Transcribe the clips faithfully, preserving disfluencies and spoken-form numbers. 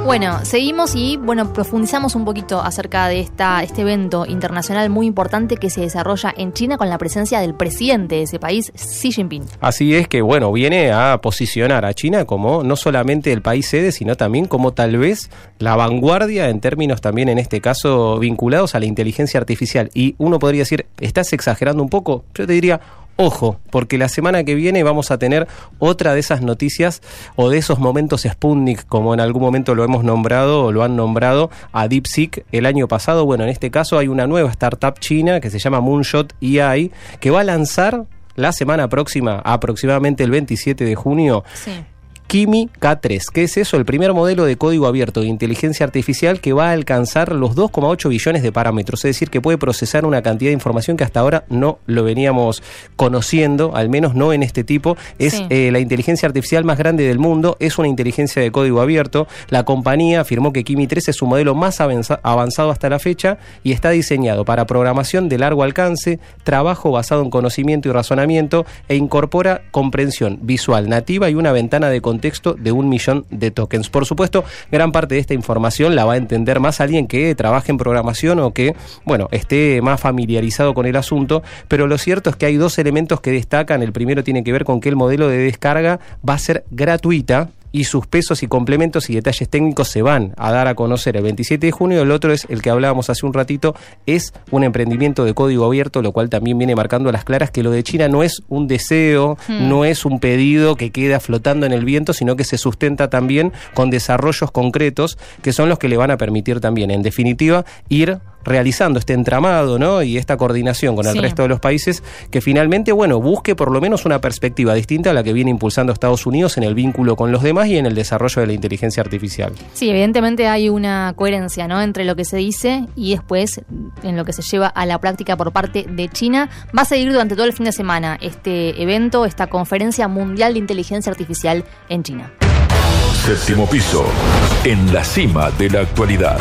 Bueno, seguimos y bueno profundizamos un poquito acerca de esta este evento internacional muy importante que se desarrolla en China con la presencia del presidente de ese país, Xi Jinping. Así es que, bueno, viene a posicionar a China como no solamente el país sede, sino también como tal vez la vanguardia en términos también, en este caso, vinculados a la inteligencia artificial. Y uno podría decir, ¿estás exagerando un poco? Yo te diría, ojo, porque la semana que viene vamos a tener otra de esas noticias o de esos momentos Sputnik, como en algún momento lo hemos nombrado o lo han nombrado a DeepSeek el año pasado. Bueno, en este caso hay una nueva startup china que se llama Moonshot A I, que va a lanzar la semana próxima, aproximadamente el veintisiete de junio, sí. Kimi K tres. ¿Qué es eso? El primer modelo de código abierto de inteligencia artificial que va a alcanzar los dos coma ocho billones de parámetros, es decir, que puede procesar una cantidad de información que hasta ahora no lo veníamos conociendo, al menos no en este tipo. Es sí. eh, la inteligencia artificial más grande del mundo, es una inteligencia de código abierto. La compañía afirmó que Kimi tres es su modelo más avanza- avanzado hasta la fecha y está diseñado para programación de largo alcance, trabajo basado en conocimiento y razonamiento e incorpora comprensión visual nativa y una ventana de contexto texto de un millón de tokens. Por supuesto, gran parte de esta información la va a entender más alguien que trabaje en programación o que, bueno, esté más familiarizado con el asunto, pero lo cierto es que hay dos elementos que destacan. El primero tiene que ver con que el modelo de descarga va a ser gratuita y sus pesos y complementos y detalles técnicos se van a dar a conocer el veintisiete de junio. El otro es el que hablábamos hace un ratito, es un emprendimiento de código abierto, lo cual también viene marcando a las claras que lo de China no es un deseo, hmm. no es un pedido que queda flotando en el viento, sino que se sustenta también con desarrollos concretos que son los que le van a permitir también, en definitiva, ir realizando este entramado, ¿no? Y esta coordinación con el sí. resto de los países que finalmente, bueno, busque por lo menos una perspectiva distinta a la que viene impulsando Estados Unidos en el vínculo con los demás y en el desarrollo de la inteligencia artificial. Sí, evidentemente hay una coherencia, ¿no?, entre lo que se dice y después en lo que se lleva a la práctica por parte de China. Va a seguir durante todo el fin de semana este evento, esta conferencia mundial de inteligencia artificial en China. Séptimo piso, en la cima de la actualidad.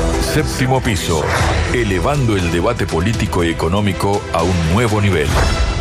Séptimo piso, elevando el debate político y económico a un nuevo nivel.